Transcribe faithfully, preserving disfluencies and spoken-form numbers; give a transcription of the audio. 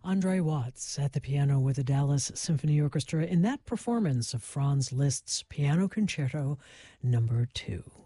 Andre Watts at the piano with the Dallas Symphony Orchestra in that performance of Franz Liszt's Piano Concerto Number Two.